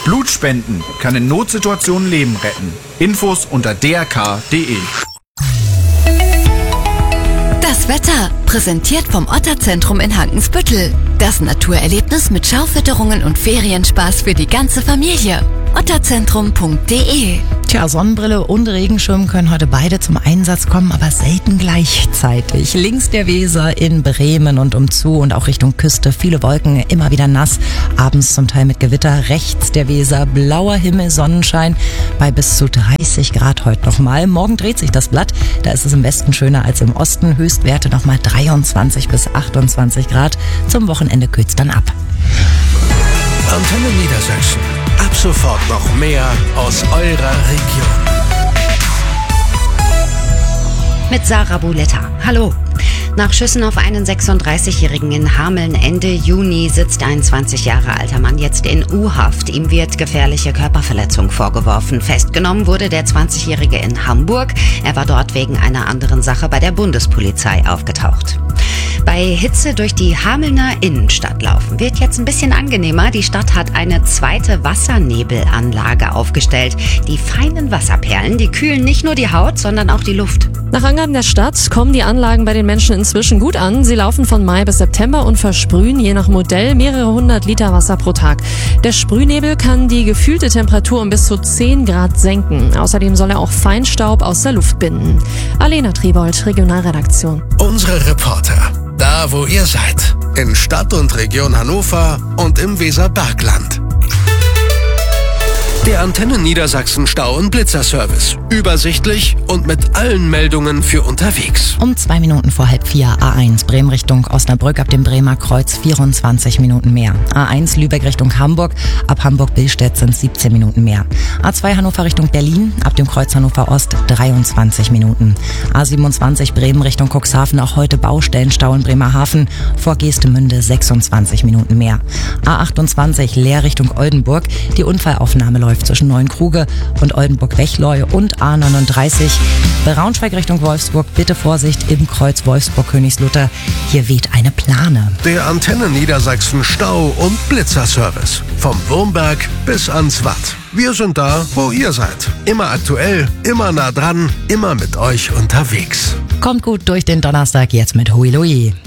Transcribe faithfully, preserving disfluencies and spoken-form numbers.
Blutspenden kann in Notsituationen Leben retten. Infos unter d r k punkt d e. Das Wetter, präsentiert vom Otterzentrum in Hankensbüttel. Das Naturerlebnis mit Schaufütterungen und Ferienspaß für die ganze Familie. otterzentrum punkt d e. Tja, Sonnenbrille und Regenschirm können heute beide zum Einsatz kommen, aber selten gleichzeitig. Links der Weser in Bremen und umzu und auch Richtung Küste viele Wolken, immer wieder nass, abends zum Teil mit Gewitter. Rechts der Weser blauer Himmel, Sonnenschein bei bis zu dreißig Grad heute nochmal. Morgen dreht sich das Blatt, da ist es im Westen schöner als im Osten. Höchstwerte nochmal dreiundzwanzig bis achtundzwanzig Grad. Zum Wochenende kühlt's dann ab. Antenne Niedersachsen. Ab sofort noch mehr aus eurer Region. Mit Sarah Buletta. Hallo. Nach Schüssen auf einen sechsunddreißigjährigen in Hameln Ende Juni sitzt ein zwanzig Jahre alter Mann jetzt in U-Haft. Ihm wird gefährliche Körperverletzung vorgeworfen. Festgenommen wurde der zwanzigjährige in Hamburg. Er war dort wegen einer anderen Sache bei der Bundespolizei aufgetaucht. Bei Hitze durch die Hamelner Innenstadt laufen wird jetzt ein bisschen angenehmer. Die Stadt hat eine zweite Wassernebelanlage aufgestellt. Die feinen Wasserperlen, die kühlen nicht nur die Haut, sondern auch die Luft. Nach Angaben der Stadt kommen die Anlagen bei den Menschen inzwischen gut an. Sie laufen von Mai bis September und versprühen je nach Modell mehrere hundert Liter Wasser pro Tag. Der Sprühnebel kann die gefühlte Temperatur um bis zu zehn Grad senken. Außerdem soll er auch Feinstaub aus der Luft binden. Alena Triebold, Regionalredaktion. Unsere Reporter, da wo ihr seid, in Stadt und Region Hannover und im Weserbergland. Der Antenne Niedersachsen Stau- und Blitzerservice. Übersichtlich und mit allen Meldungen für unterwegs. Um zwei Minuten vor halb vier A eins Bremen Richtung Osnabrück ab dem Bremer Kreuz vierundzwanzig Minuten mehr. A eins Lübeck Richtung Hamburg, ab Hamburg-Billstedt sind siebzehn Minuten mehr. A zwei Hannover Richtung Berlin, ab dem Kreuz Hannover Ost dreiundzwanzig Minuten. A siebenundzwanzig Bremen Richtung Cuxhaven, auch heute Baustellenstau in Bremerhaven, vor Geestemünde sechsundzwanzig Minuten mehr. A achtundzwanzig Leer Richtung Oldenburg, die Unfallaufnahme läuft zwischen Neuenkruge und Oldenburg-Wechleu und A neununddreißig. Braunschweig Richtung Wolfsburg, bitte Vorsicht im Kreuz Wolfsburg-Königslutter. Hier weht eine Plane. Der Antenne Niedersachsen Stau- und Blitzerservice. Vom Wurmberg bis ans Watt. Wir sind da, wo ihr seid. Immer aktuell, immer nah dran, immer mit euch unterwegs. Kommt gut durch den Donnerstag jetzt mit Hui Louis.